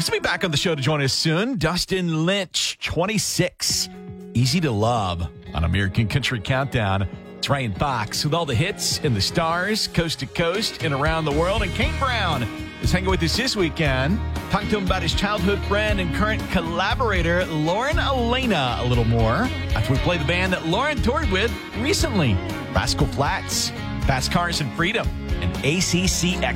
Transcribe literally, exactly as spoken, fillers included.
He's to be back on the show to join us soon. Dustin Lynch, twenty-six. Easy to Love on American Country Countdown. It's Ryan Fox with all the hits and the stars, coast to coast and around the world. And Kane Brown is hanging with us this weekend. Talking to him about his childhood friend and current collaborator, Lauren Alaina, a little more. After we play the band that Lauren toured with recently, Rascal Flatts, Fast Cars and Freedom, and A C C X.